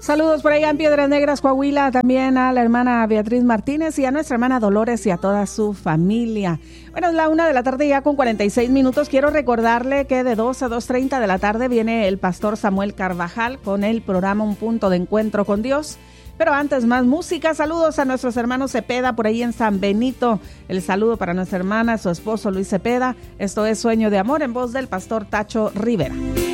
Saludos por allá en Piedras Negras, Coahuila, también a la hermana Beatriz Martínez y a nuestra hermana Dolores y a toda su familia. Bueno, es la 1:00 ya con 46 minutos. Quiero recordarle que de 2 a 2:30 de la tarde viene el pastor Samuel Carvajal con el programa Un Punto de Encuentro con Dios. Pero antes, más música. Saludos a nuestros hermanos Cepeda por ahí en San Benito. El saludo para nuestra hermana, su esposo Luis Cepeda. Esto es Sueño de Amor en voz del pastor Tacho Rivera.